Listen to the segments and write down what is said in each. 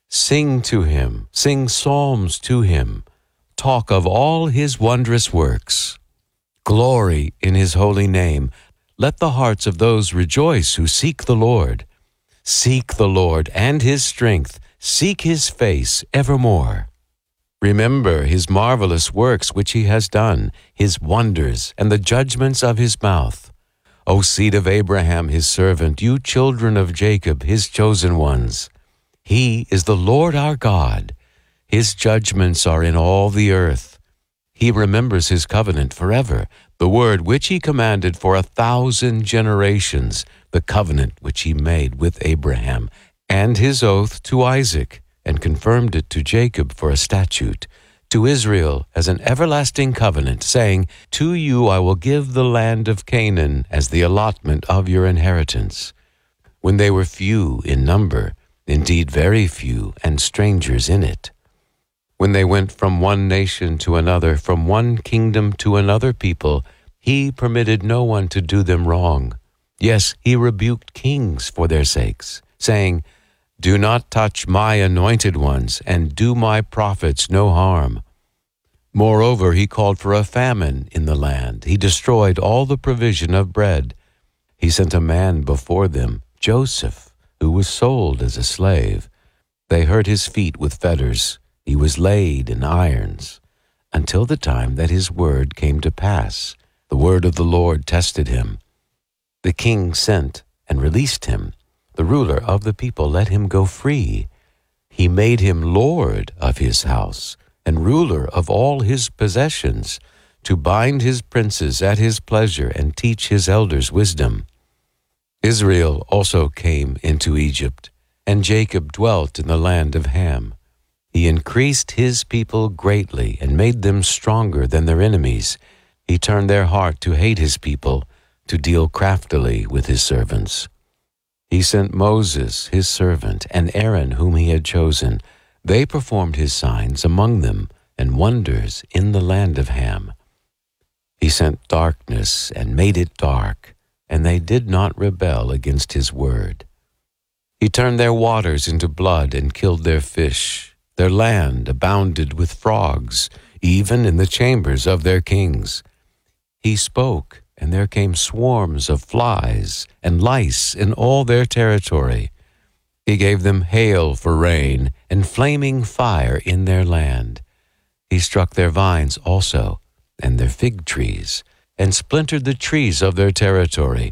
Sing to him, sing psalms to him, talk of all his wondrous works. Glory in his holy name. Let the hearts of those rejoice who seek the Lord. Seek the Lord and his strength, seek his face evermore. Remember his marvelous works which he has done, his wonders and the judgments of his mouth. O seed of Abraham his servant, you children of Jacob his chosen ones. He is the Lord our God. His judgments are in all the earth. He remembers his covenant forever, the word which he commanded for 1,000 generations, the covenant which he made with Abraham, and his oath to Isaac, and confirmed it to Jacob for a statute, to Israel as an everlasting covenant, saying, To you I will give the land of Canaan as the allotment of your inheritance. When they were few in number, indeed very few, and strangers in it. When they went from one nation to another, from one kingdom to another people, he permitted no one to do them wrong. Yes, he rebuked kings for their sakes, saying, Do not touch my anointed ones, and do my prophets no harm. Moreover, he called for a famine in the land. He destroyed all the provision of bread. He sent a man before them, Joseph, who was sold as a slave. They hurt his feet with fetters. He was laid in irons, until the time that his word came to pass. The word of the Lord tested him. The king sent and released him. The ruler of the people let him go free. He made him lord of his house and ruler of all his possessions, to bind his princes at his pleasure and teach his elders wisdom. Israel also came into Egypt, and Jacob dwelt in the land of Ham. He increased his people greatly and made them stronger than their enemies. He turned their heart to hate his people, to deal craftily with his servants. He sent Moses, his servant, and Aaron, whom he had chosen. They performed his signs among them and wonders in the land of Ham. He sent darkness and made it dark, and they did not rebel against his word. He turned their waters into blood and killed their fish. Their land abounded with frogs, even in the chambers of their kings. He spoke, and there came swarms of flies and lice in all their territory. He gave them hail for rain and flaming fire in their land. He struck their vines also, and their fig trees, and splintered the trees of their territory.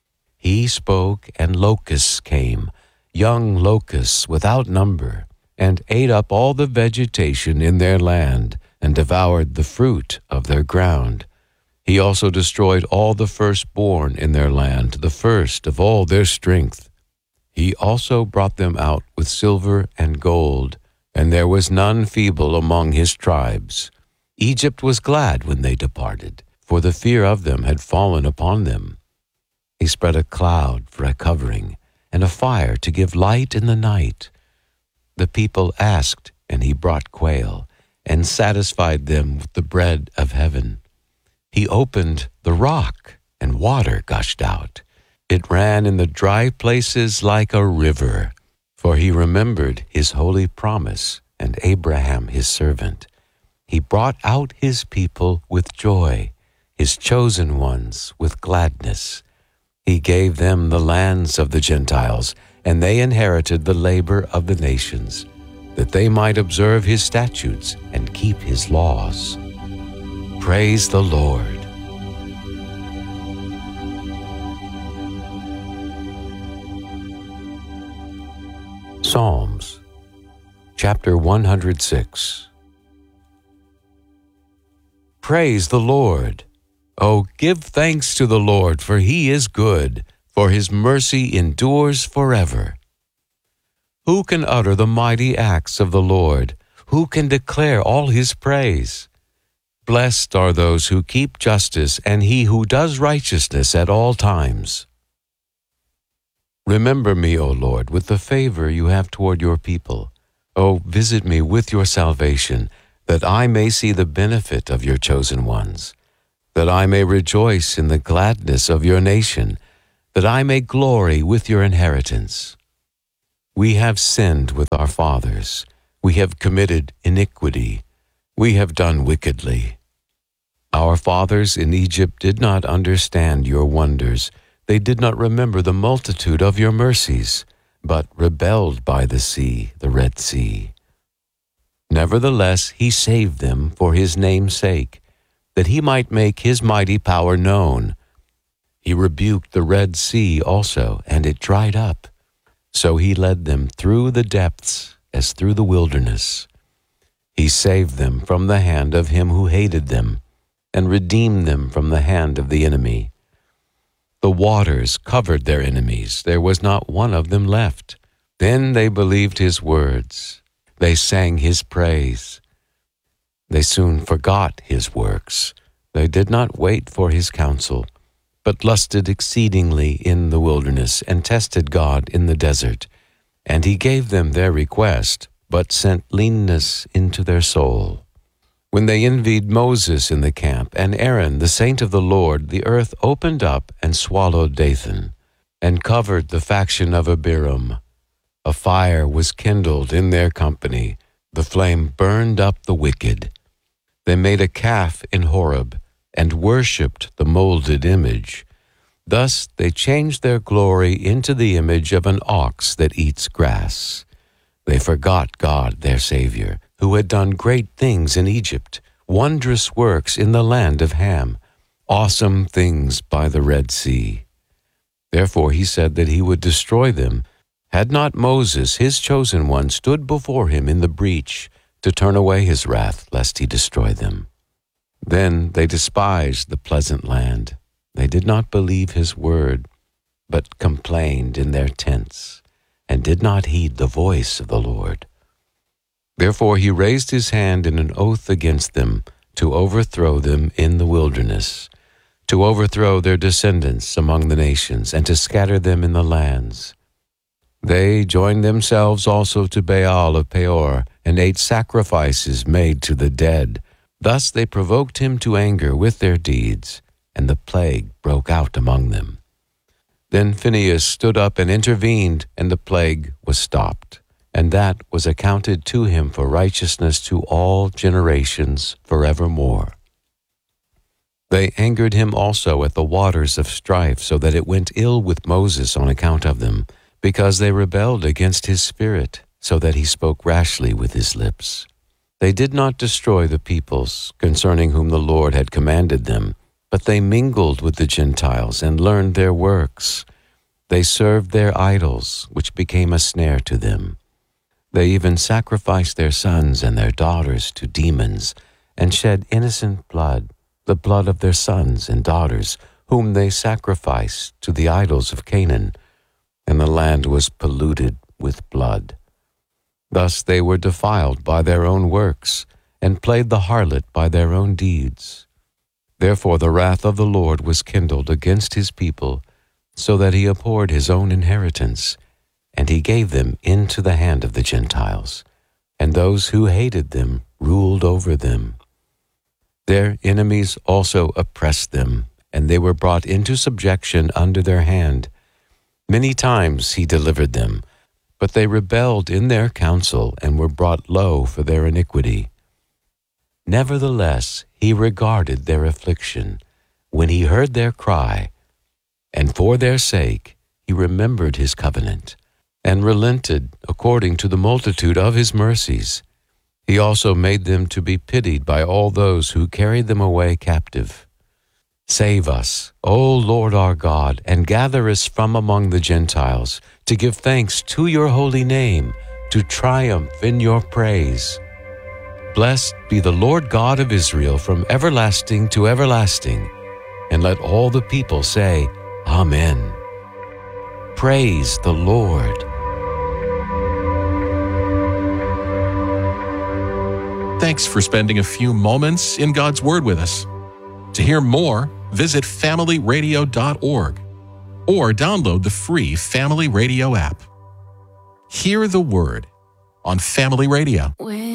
He spoke, and locusts came, young locusts without number, and ate up all the vegetation in their land, and devoured the fruit of their ground. He also destroyed all the firstborn in their land, the first of all their strength. He also brought them out with silver and gold, and there was none feeble among his tribes. Egypt was glad when they departed, for the fear of them had fallen upon them. He spread a cloud for a covering, and a fire to give light in the night. The people asked, and he brought quail, and satisfied them with the bread of heaven. He opened the rock, and water gushed out. It ran in the dry places like a river, for he remembered his holy promise and Abraham his servant. He brought out his people with joy, his chosen ones with gladness. He gave them the lands of the Gentiles, and they inherited the labor of the nations, that they might observe his statutes and keep his laws. Praise the Lord. Psalms, chapter 106. Praise the Lord. Oh, give thanks to the Lord, for he is good, for his mercy endures forever. Who can utter the mighty acts of the Lord? Who can declare all his praise? Blessed are those who keep justice, and he who does righteousness at all times. Remember me, O Lord, with the favor you have toward your people. O visit me with your salvation, that I may see the benefit of your chosen ones, that I may rejoice in the gladness of your nation, that I may glory with your inheritance. We have sinned with our fathers. We have committed iniquity. We have done wickedly. Our fathers in Egypt did not understand your wonders. They did not remember the multitude of your mercies, but rebelled by the sea, the Red Sea. Nevertheless, he saved them for his name's sake, that he might make his mighty power known. He rebuked the Red Sea also, and it dried up. So he led them through the depths as through the wilderness. He saved them from the hand of him who hated them, and redeemed them from the hand of the enemy. The waters covered their enemies. There was not one of them left. Then they believed his words. They sang his praise. They soon forgot his works. They did not wait for his counsel, but lusted exceedingly in the wilderness, and tested God in the desert. And he gave them their request, but sent leanness into their soul. When they envied Moses in the camp, and Aaron, the saint of the Lord, the earth opened up and swallowed Dathan, and covered the faction of Abiram. A fire was kindled in their company. The flame burned up the wicked. They made a calf in Horeb, and worshipped the molded image. Thus they changed their glory into the image of an ox that eats grass. They forgot God, their Savior, who had done great things in Egypt, wondrous works in the land of Ham, awesome things by the Red Sea. Therefore he said that he would destroy them, had not Moses, his chosen one, stood before him in the breach to turn away his wrath, lest he destroy them. Then they despised the pleasant land. They did not believe his word, but complained in their tents, and did not heed the voice of the Lord. Therefore he raised his hand in an oath against them, to overthrow them in the wilderness, to overthrow their descendants among the nations, and to scatter them in the lands. They joined themselves also to Baal of Peor, and ate sacrifices made to the dead. Thus they provoked him to anger with their deeds, and the plague broke out among them. Then Phinehas stood up and intervened, and the plague was stopped, and that was accounted to him for righteousness to all generations forevermore. They angered him also at the waters of strife, so that it went ill with Moses on account of them, because they rebelled against his spirit, so that he spoke rashly with his lips. They did not destroy the peoples concerning whom the Lord had commanded them, but they mingled with the Gentiles and learned their works. They served their idols, which became a snare to them. They even sacrificed their sons and their daughters to demons, and shed innocent blood, the blood of their sons and daughters, whom they sacrificed to the idols of Canaan, and the land was polluted with blood. Thus they were defiled by their own works, and played the harlot by their own deeds. Therefore the wrath of the Lord was kindled against his people, so that he abhorred his own inheritance, and he gave them into the hand of the Gentiles, and those who hated them ruled over them. Their enemies also oppressed them, and they were brought into subjection under their hand. Many times he delivered them, but they rebelled in their counsel and were brought low for their iniquity. Nevertheless, he regarded their affliction when he heard their cry, and for their sake he remembered his covenant, and relented according to the multitude of his mercies. He also made them to be pitied by all those who carried them away captive. Save us, O Lord our God, and gather us from among the Gentiles, to give thanks to your holy name, to triumph in your praise. Blessed be the Lord God of Israel from everlasting to everlasting. And let all the people say, Amen. Praise the Lord. Thanks for spending a few moments in God's Word with us. To hear more, visit familyradio.org or download the free Family Radio app. Hear the Word on Family Radio.